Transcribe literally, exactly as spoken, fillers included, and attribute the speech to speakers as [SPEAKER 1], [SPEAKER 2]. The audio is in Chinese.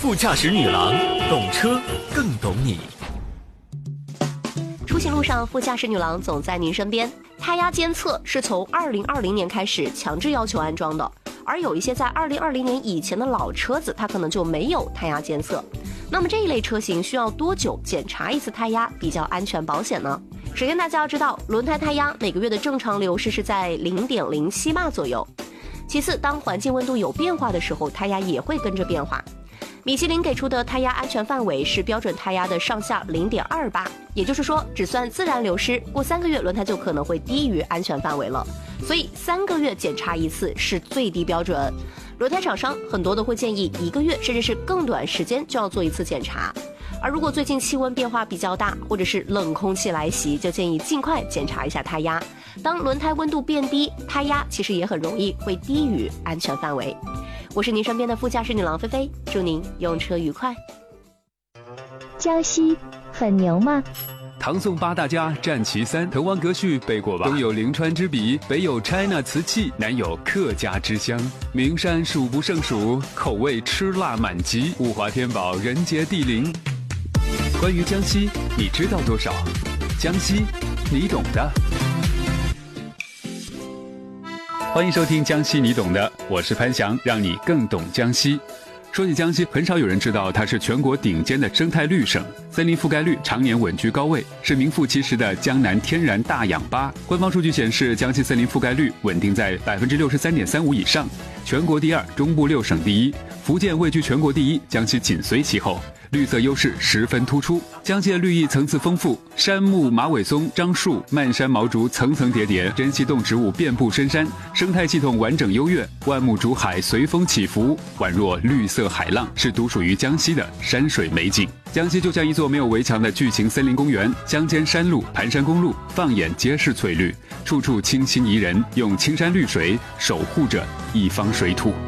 [SPEAKER 1] 副驾驶女郎，懂车更懂你。
[SPEAKER 2] 出行路上，副驾驶女郎总在您身边。胎压监测是从二零二零年开始强制要求安装的，而有一些在二零二零年以前的老车子，它可能就没有胎压监测。那么这一类车型需要多久检查一次胎压比较安全保险呢？首先大家要知道，轮胎胎压每个月的正常流失是在 零点零七 巴左右。其次，当环境温度有变化的时候，胎压也会跟着变化。米其林给出的胎压安全范围是标准胎压的上下 零点二八，也就是说只算自然流失，过三个月轮胎就可能会低于安全范围了。所以三个月检查一次是最低标准。轮胎厂商很多都会建议一个月甚至是更短时间就要做一次检查。而如果最近气温变化比较大，或者是冷空气来袭，就建议尽快检查一下胎压。当轮胎温度变低，胎压其实也很容易会低于安全范围。我是您身边的副驾驶女郎菲菲，祝您用车愉快。
[SPEAKER 3] 江西很牛吗？
[SPEAKER 4] 唐宋八大家占其三，滕王阁序背过吧？东有临川之笔，北有 China 瓷器，南有客家之乡。名山数不胜数，口味吃辣满级，物华天宝，人杰地灵。关于江西，你知道多少？江西，你懂的。欢迎收听江西你懂的，我是潘翔，让你更懂江西。说起江西，很少有人知道它是全国顶尖的生态绿省，森林覆盖率常年稳居高位，是名副其实的江南天然大氧吧。官方数据显示，江西森林覆盖率稳定在 百分之六十三点三五 以上，全国第二，中部六省第一，福建位居全国第一，江西紧随其后，绿色优势十分突出。江西的绿意层次丰富，杉木、马尾松、樟树、漫山毛竹层层叠叠，珍稀动植物遍布深山，生态系统完整优越，万木竹海随风起伏，宛若绿色海浪，是独属于江西的山水美景。江西就像一座没有围墙的巨型森林公园，乡间山路、盘山公路放眼皆是翠绿，处处清新宜人，用青山绿水守护着一方水土。